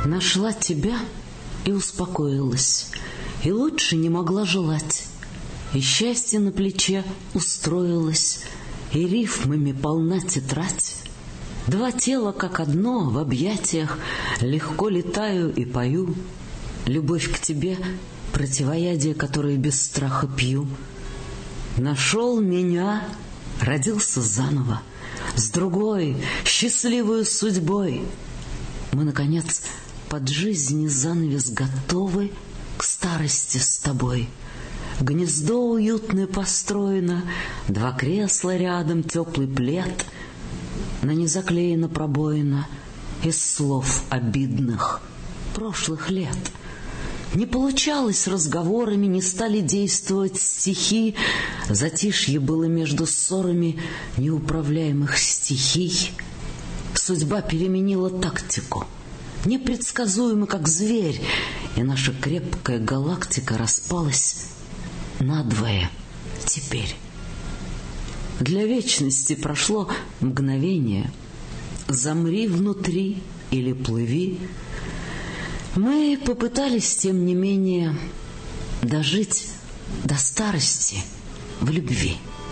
Нашла тебя и успокоилась, и лучше не могла желать. И счастье на плече устроилось, и рифмами полна тетрадь. Два тела как одно в объятиях, легко летаю и пою. Любовь к тебе — противоядие, которое без страха пью. Нашел меня, родился заново, с другой, счастливой судьбой. Мы, наконец, под жизни занавес готовы к старости с тобой. Гнездо уютное построено, два кресла рядом, теплый плед. На не заклеена пробоина из слов обидных прошлых лет. Не получалось разговорами, не стали действовать стихи. Затишье было между ссорами неуправляемых стихий. Судьба переменила тактику, непредсказуемо, как зверь, и наша крепкая галактика распалась надвое теперь. Для вечности прошло мгновение. Замри внутри или плыви. Мы попытались, тем не менее, дожить до старости в любви.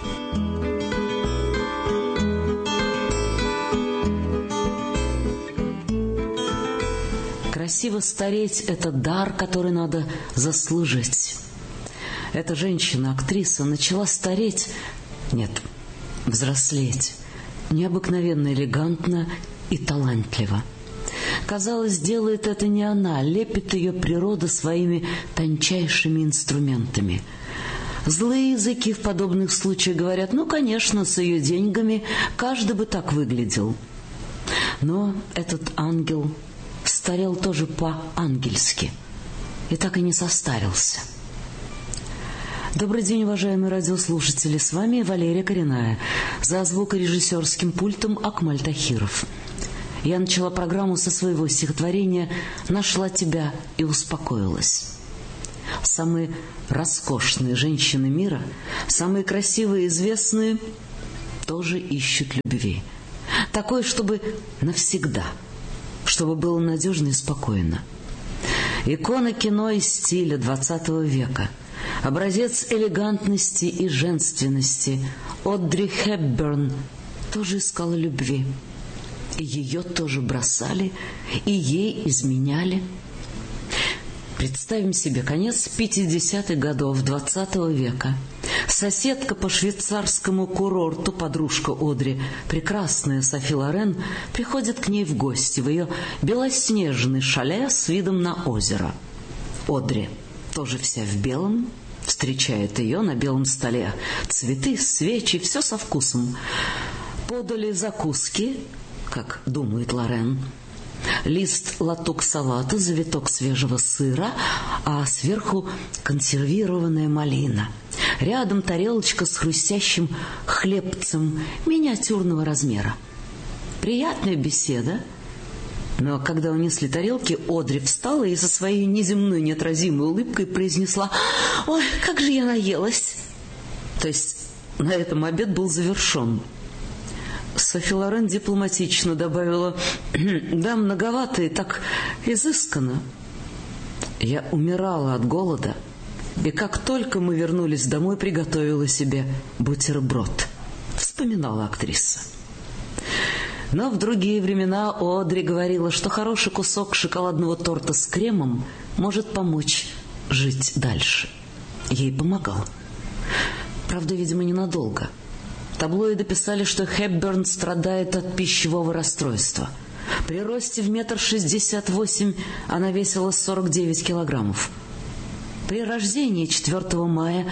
Красиво стареть — это дар, который надо заслужить. Эта женщина, актриса, начала стареть, нет, взрослеть, необыкновенно элегантно и талантливо. Казалось, делает это не она, лепит ее природа своими тончайшими инструментами. Злые языки в подобных случаях говорят: ну, конечно, с ее деньгами каждый бы так выглядел. Но этот ангел старел тоже по-ангельски и так и не состарился. Добрый день, уважаемые радиослушатели, с вами Валерия Коренная, за звукорежиссерским пультом Акмаль Тахиров. Я начала программу со своего стихотворения «Нашла тебя и успокоилась». Самые роскошные женщины мира, самые красивые и известные, тоже ищут любви. Такой, чтобы навсегда, чтобы было надежно и спокойно. Икона кино и стиля XX века, образец элегантности и женственности. Одри Хепберн тоже искала любви. И ее тоже бросали, и ей изменяли. Представим себе конец 50-х годов XX века. Соседка по швейцарскому курорту, подружка Одри, прекрасная Софи Лорен, приходит к ней в гости в ее белоснежный шале с видом на озеро. Одри, тоже вся в белом, встречает ее на белом столе. Цветы, свечи, все со вкусом. Подали закуски, как думает Лорен. Лист лоток салата, завиток свежего сыра, а сверху консервированная малина. Рядом тарелочка с хрустящим хлебцем миниатюрного размера. Приятная беседа. Но когда унесли тарелки, Одри встала и со своей неземной неотразимой улыбкой произнесла: «Ой, как же я наелась!» То есть на этом обед был завершен. Софи Лорен дипломатично добавила: «Да, многовато и так изысканно». Я умирала от голода, и как только мы вернулись домой, приготовила себе бутерброд. Вспоминала актриса. Но в другие времена Одри говорила, что хороший кусок шоколадного торта с кремом может помочь жить дальше. Ей помогал. Правда, видимо, ненадолго. Таблоиды писали, что Хепберн страдает от пищевого расстройства. При росте в 1,68 м она весила 49 килограммов. При рождении 4 мая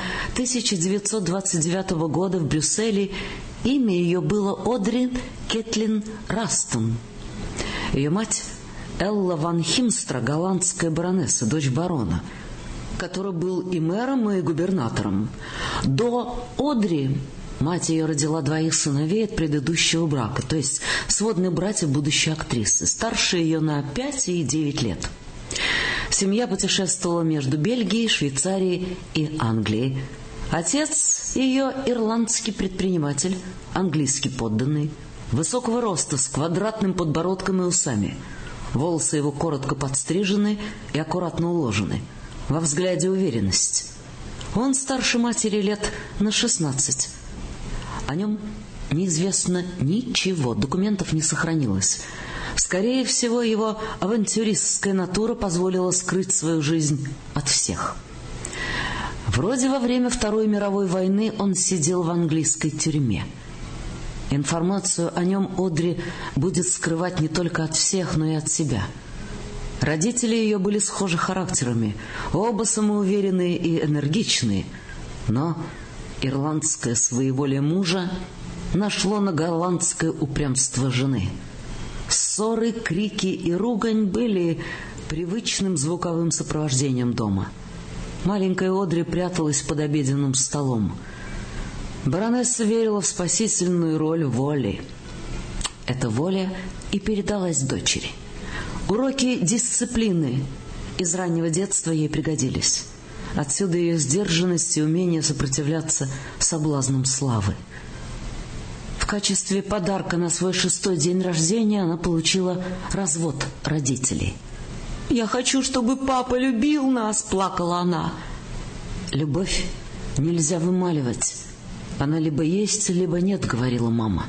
1929 года в Брюсселе имя ее было Одри Кетлин Растон. Ее мать Элла ван Химстра, голландская баронесса, дочь барона, который был и мэром, и губернатором. До Одри мать ее родила двоих сыновей от предыдущего брака, то есть сводные братья будущей актрисы, старше ее на 5 и 9 лет. Семья путешествовала между Бельгией, Швейцарией и Англией. Отец ее ирландский предприниматель, английский подданный, высокого роста, с квадратным подбородком и усами. Волосы его коротко подстрижены и аккуратно уложены. Во взгляде уверенность. Он старше матери лет на 16. О нем неизвестно ничего, документов не сохранилось. Скорее всего, его авантюристская натура позволила скрыть свою жизнь от всех. Вроде во время Второй мировой войны он сидел в английской тюрьме. Информацию о нем Одри будет скрывать не только от всех, но и от себя. Родители ее были схожи характерами, оба самоуверенные и энергичные, но ирландское своеволие мужа нашло на голландское упрямство жены. Ссоры, крики и ругань были привычным звуковым сопровождением дома. Маленькая Одри пряталась под обеденным столом. Баронесса верила в спасительную роль воли. Эта воля и передалась дочери. Уроки дисциплины из раннего детства ей пригодились. Отсюда ее сдержанность и умение сопротивляться соблазнам славы. В качестве подарка на свой 6-й день рождения она получила развод родителей. «Я хочу, чтобы папа любил нас», — плакала она. «Любовь нельзя вымаливать. Она либо есть, либо нет», — говорила мама.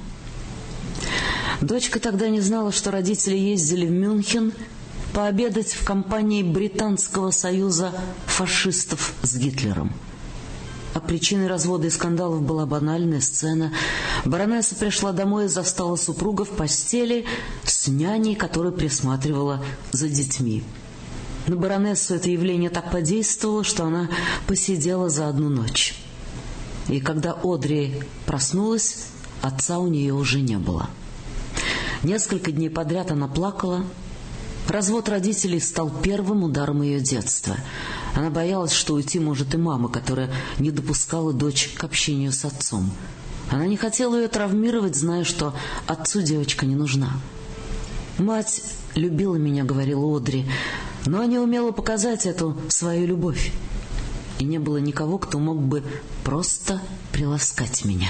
Дочка тогда не знала, что родители ездили в Мюнхен пообедать в компании Британского союза фашистов с Гитлером. А причиной развода и скандалов была банальная сцена. Баронесса пришла домой и застала супруга в постели с няней, которая присматривала за детьми. На баронессу это явление так подействовало, что она посидела за одну ночь. И когда Одри проснулась, отца у нее уже не было. Несколько дней подряд она плакала. Развод родителей стал первым ударом ее детства. Она боялась, что уйти может и мама, которая не допускала дочь к общению с отцом. Она не хотела ее травмировать, зная, что отцу девочка не нужна. «Мать любила меня», — говорила Одри, но не умела показать эту свою любовь. И не было никого, кто мог бы просто приласкать меня.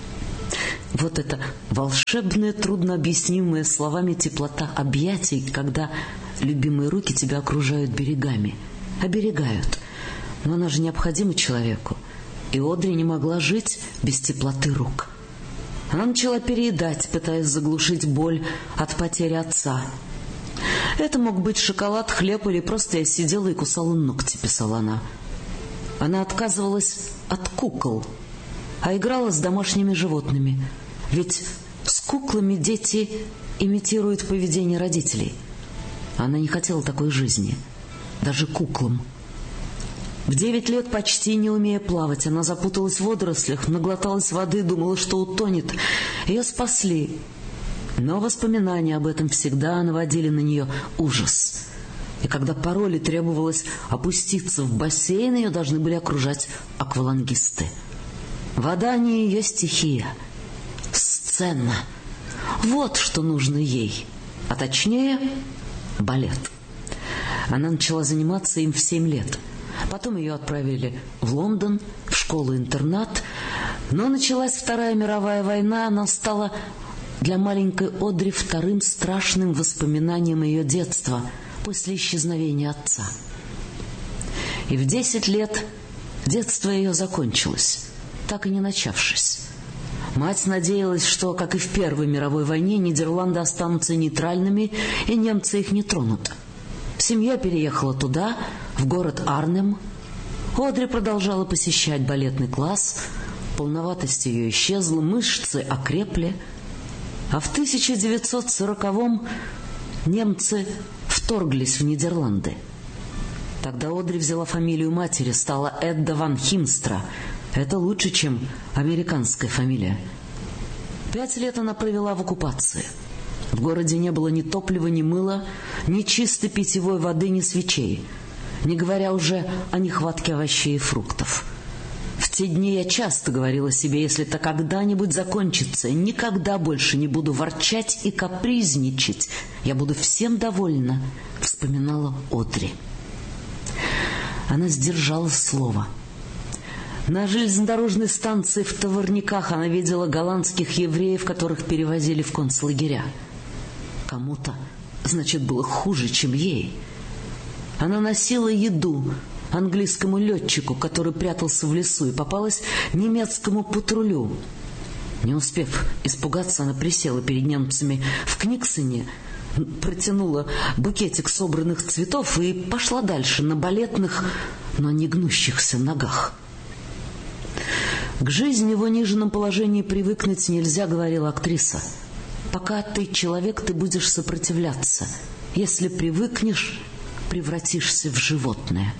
Вот это волшебная, труднообъяснимая словами теплота объятий, когда любимые руки тебя окружают берегами. Оберегают. Но она же необходима человеку. И Одри не могла жить без теплоты рук. Она начала переедать, пытаясь заглушить боль от потери отца. «Это мог быть шоколад, хлеб или просто я сидела и кусала ногти», — писала она. Она отказывалась от кукол, а играла с домашними животными. Ведь с куклами дети имитируют поведение родителей. Она не хотела такой жизни, даже куклам. В 9 лет, почти не умея плавать, она запуталась в водорослях, наглоталась воды, думала, что утонет. Ее спасли. Но воспоминания об этом всегда наводили на нее ужас. И когда по роли требовалось опуститься в бассейн, ее должны были окружать аквалангисты. Вода не ее стихия. Сцена. Вот что нужно ей. А точнее, балет. Она начала заниматься им в 7 лет. Потом ее отправили в Лондон, в школу-интернат. Но началась Вторая мировая война, она стала для маленькой Одри вторым страшным воспоминанием ее детства после исчезновения отца. И в 10 лет детство ее закончилось, так и не начавшись. Мать надеялась, что, как и в Первой мировой войне, Нидерланды останутся нейтральными, и немцы их не тронут. Семья переехала туда, в город Арнем. Одри продолжала посещать балетный класс, полноватость ее исчезла, мышцы окрепли. А в 1940-м немцы вторглись в Нидерланды. Тогда Одри взяла фамилию матери, стала Эдда ван Химстра. Это лучше, чем американская фамилия. 5 лет она провела в оккупации. В городе не было ни топлива, ни мыла, ни чистой питьевой воды, ни свечей, не говоря уже о нехватке овощей и фруктов. В те дни я часто говорила себе, если это когда-нибудь закончится, никогда больше не буду ворчать и капризничать, я буду всем довольна, вспоминала Одри. Она сдержала слово. На железнодорожной станции в Товарниках она видела голландских евреев, которых перевозили в концлагеря. Кому-то Значит, было хуже, чем ей. Она носила еду английскому летчику, который прятался в лесу, и попалась немецкому патрулю. Не успев испугаться, она присела перед немцами в Книксоне, протянула букетик собранных цветов и пошла дальше на балетных, но не гнущихся ногах. «К жизни в униженном положении привыкнуть нельзя», — говорила актриса. «Пока ты человек, ты будешь сопротивляться. Если привыкнешь, превратишься в животное».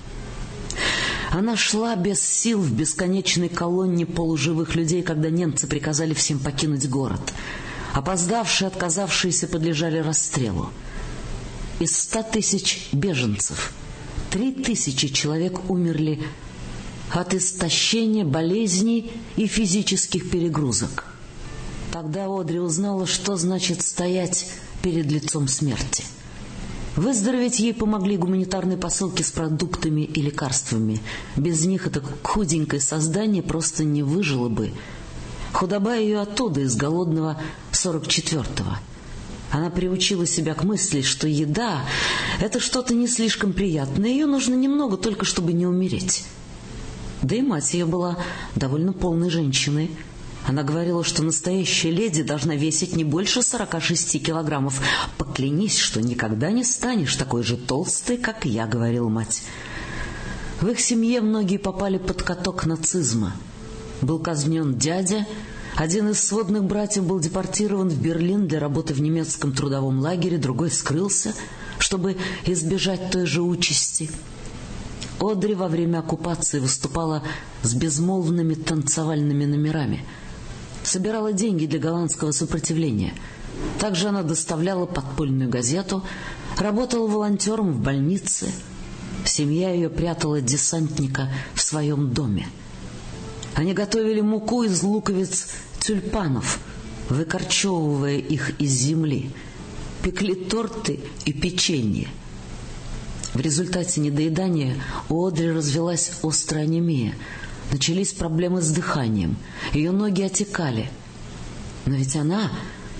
Она шла без сил в бесконечной колонне полуживых людей, когда немцы приказали всем покинуть город. Опоздавшие, отказавшиеся подлежали расстрелу. Из 100 тысяч беженцев 3000 человек умерли от истощения, болезней и физических перегрузок. Тогда Одри узнала, что значит стоять перед лицом смерти. Выздороветь ей помогли гуманитарные посылки с продуктами и лекарствами. Без них это худенькое создание просто не выжило бы. Худоба ее оттуда, из голодного 44-го. Она приучила себя к мысли, что еда — это что-то не слишком приятное, ее нужно немного, только чтобы не умереть. Да и мать ее была довольно полной женщиной. Она говорила, что настоящая леди должна весить не больше 46 килограммов. «Поклянись, что никогда не станешь такой же толстой, как я», — говорила мать. В их семье многие попали под каток нацизма. Был казнен дядя, один из сводных братьев был депортирован в Берлин для работы в немецком трудовом лагере, другой скрылся, чтобы избежать той же участи. Одри во время оккупации выступала с безмолвными танцевальными номерами, собирала деньги для голландского сопротивления. Также она доставляла подпольную газету, работала волонтером в больнице. Семья ее прятала десантника в своем доме. Они готовили муку из луковиц тюльпанов, выкорчевывая их из земли, пекли торты и печенье. В результате недоедания у Одри развилась острая анемия. Начались проблемы с дыханием. Ее ноги отекали. Но ведь она